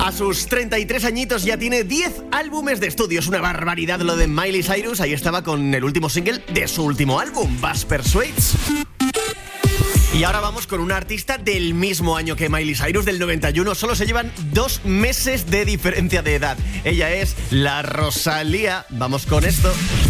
A sus 33 añitos ya tiene 10 álbumes de estudio. Es una barbaridad lo de Miley Cyrus. Ahí estaba con el último single de su último álbum, Buzz Persuades. Y ahora vamos con una artista del mismo año que Miley Cyrus, del 91. Solo se llevan 2 meses de diferencia de edad. Ella es la Rosalía. Vamos con esto.